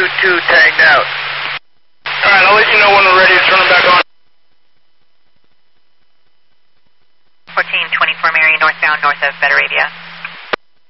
tagged out. Alright, I'll let you know when we're ready to turn them back on. 1424 Mary, northbound, north of Betteravia.